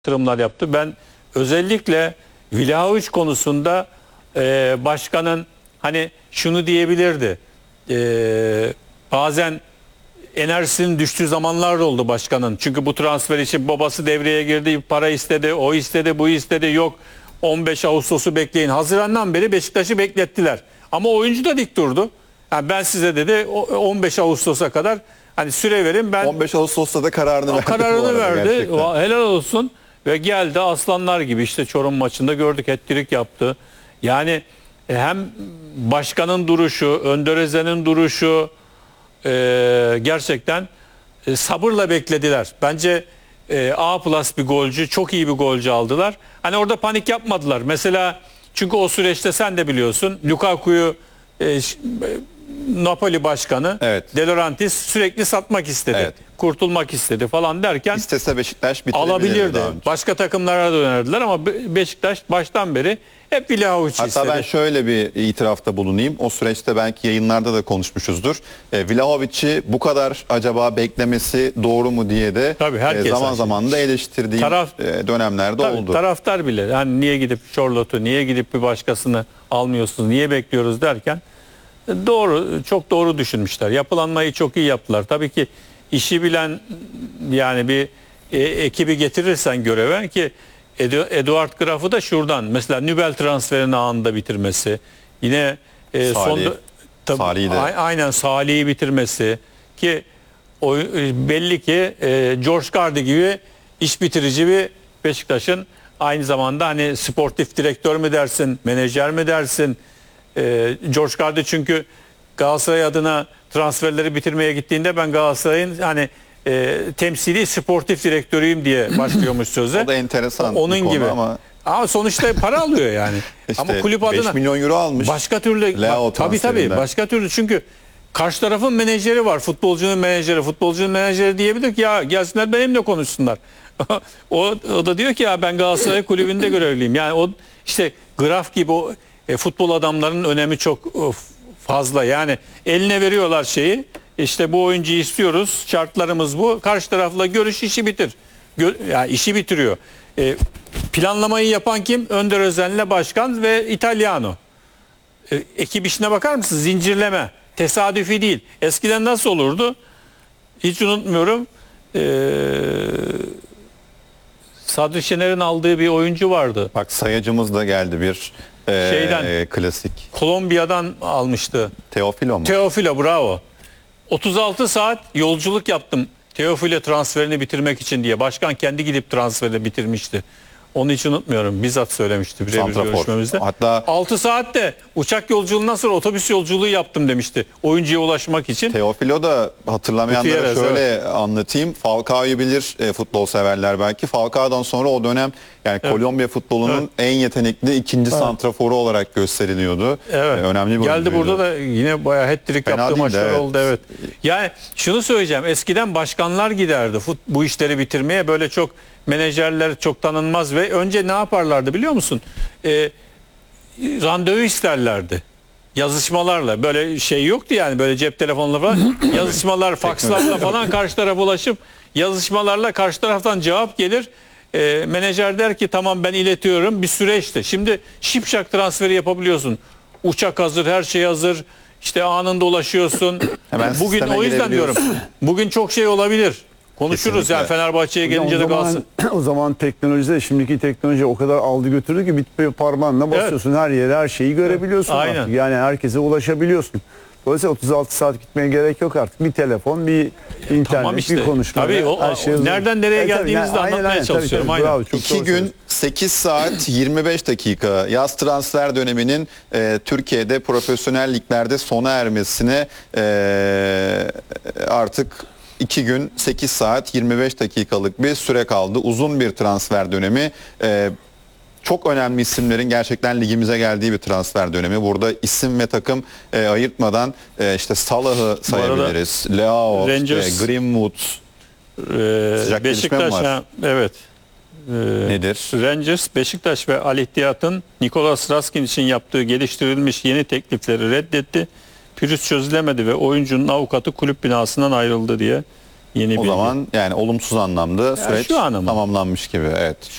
yatırımlar yaptı. Ben özellikle Vlahovic konusunda başkanın hani şunu diyebilirdi. Bazen enerjisinin düştüğü zamanlar da oldu başkanın. Çünkü bu transfer için babası devreye girdi, para istedi, o istedi, bu istedi. Yok 15 Ağustos'u bekleyin. Haziran'dan beri Beşiktaş'ı beklettiler. Ama oyuncu da dik durdu. Yani ben size dedi 15 Ağustos'a kadar hani süre verin. Ben 15 Ağustos'ta da kararını verdi. Gerçekten. Helal olsun ve geldi aslanlar gibi işte Çorum maçında gördük, hat-trick yaptı. Yani hem başkanın duruşu, Önder Özen'in duruşu gerçekten sabırla beklediler. Bence A+ bir golcü, çok iyi bir golcü aldılar. Hani orada panik yapmadılar. Mesela çünkü o süreçte sen de biliyorsun Lukaku'yu Napoli başkanı De Laurentiis sürekli satmak istedi. Evet. Kurtulmak istedi falan derken İstese Beşiktaş bitirebilirdi. alabilirdi. Başka takımlara da önerdiler ama Beşiktaş baştan beri hep Vlahovic'i istedi. Hatta ben şöyle bir itirafta bulunayım. O süreçte belki yayınlarda da konuşmuşuzdur. Vlahovic'i bu kadar acaba beklemesi doğru mu diye de zaman zaman da eleştirdiğim dönemlerde oldu. Taraftar bile yani niye gidip Charlotte'u, niye gidip bir başkasını almıyorsunuz, niye bekliyoruz derken doğru, çok doğru düşünmüşler. Yapılanmayı çok iyi yaptılar. Tabii ki işi bilen yani bir ekibi getirirsen göreve ki Eduard Graf'ı da şuradan mesela Nübel transferini anında bitirmesi, yine aynen Salih'i bitirmesi ki belli ki George Gardi gibi iş bitirici bir Beşiktaş'ın aynı zamanda hani sportif direktör mü dersin, menajer mi dersin? George Gardi çünkü Galatasaray adına transferleri bitirmeye gittiğinde ben Galatasaray'ın hani temsili sportif direktörüyüm diye başlıyormuş söze. O da enteresan onun bir konu gibi. Ama sonuçta para alıyor yani. İşte ama kulüp adına 5 milyon euro almış. Başka türlü tabii başka türlü çünkü karşı tarafın menajeri var. Futbolcunun menajeri diyebilir ki ya gelsinler benimle konuşsunlar. o da diyor ki ya ben Galatasaray kulübünde görevliyim. Yani o işte Graf gibi o futbol adamlarının önemi çok fazla. Yani eline veriyorlar şeyi. İşte bu oyuncuyu istiyoruz. Şartlarımız bu. Karşı tarafla görüş işi bitir. Yani işi bitiriyor. Planlamayı yapan kim? Önder Özen'le başkan ve İtalyano. Ekip işine bakar mısın? Zincirleme. Tesadüfi değil. Eskiden nasıl olurdu? Hiç unutmuyorum. Sadri Şener'in aldığı bir oyuncu vardı. Bak sayacımız da geldi bir klasik. Kolombiya'dan almıştı. Teofilo mu? Teofilo, bravo. 36 saat yolculuk yaptım Teofilo transferini bitirmek için diye. Başkan kendi gidip transferini bitirmişti. Onun için unutmuyorum. Bizzat söylemişti birebir görüşmemizde. Hatta 6 saatte uçak yolculuğu nasıl otobüs yolculuğu yaptım demişti. Oyuncuya ulaşmak için. Teofilo da hatırlamayanlara şöyle anlatayım. Falcao'yu bilir futbol severler belki. Falcao'dan sonra o dönem yani Kolombiya futbolunun en yetenekli ikinci santraforu olarak gösteriliyordu. Önemli bir geldi burada da yine bayağı hat-trick yaptığı maçlar oldu. Evet. Yani şunu söyleyeceğim. Eskiden başkanlar giderdi bu işleri bitirmeye. Böyle çok menajerler çok tanınmaz ve önce ne yaparlardı biliyor musun? Randevu isterlerdi. Yazışmalarla böyle şey yoktu yani böyle cep telefonla falan yazışmalar fakslarla falan karşı tarafa ulaşıp yazışmalarla karşı taraftan cevap gelir. Menajer der ki tamam ben iletiyorum bir süreçti. Şimdi şipşak transferi yapabiliyorsun. Uçak hazır, her şey hazır. İşte anında ulaşıyorsun. Bugün o yüzden diyorum. Bugün çok şey olabilir. Konuşuruz. Kesinlikle. Yani Fenerbahçe'ye gelince de kalsın. O zaman teknolojide şimdiki teknoloji o kadar aldı götürdü ki bir parmağınla basıyorsun her yere her şeyi görebiliyorsun. Artık. Yani herkese ulaşabiliyorsun. Dolayısıyla 36 saat gitmeye gerek yok artık. Bir telefon, bir internet, işte, bir konuşma. Tabii nereden nereye geldiğimizi de anlatmaya çalışıyorum. Tabii, bravo, 2 gün 8 saat 25 dakika yaz transfer döneminin Türkiye'de profesyonel liglerde sona ermesine artık 2 gün 8 saat 25 dakikalık bir süre kaldı. Uzun bir transfer dönemi. Çok önemli isimlerin gerçekten ligimize geldiği bir transfer dönemi. Burada isim ve takım ayırtmadan işte Salah'ı sayabiliriz. Leao, Greenwood. Sıcak Beşiktaş var. Evet. Nedir? Rangers, Beşiktaş ve Al Ittihad'ın Nicolas Raskin için yaptığı geliştirilmiş yeni teklifleri reddetti. Pürüz çözülemedi ve oyuncunun avukatı kulüp binasından ayrıldı diye Yeni o bilgi. zaman yani olumsuz anlamda süreç şu an ama. tamamlanmış gibi. Evet.